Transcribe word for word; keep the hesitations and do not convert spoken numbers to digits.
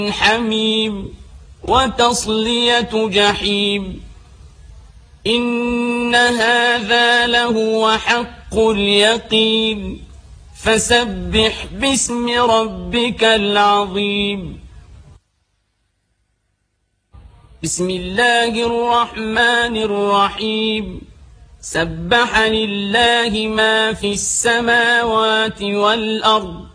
حميم وتصلية جحيم إن هذا لهو حق اليقين فسبح باسم ربك العظيم. بسم الله الرحمن الرحيم سبح لله ما في السماوات والأرض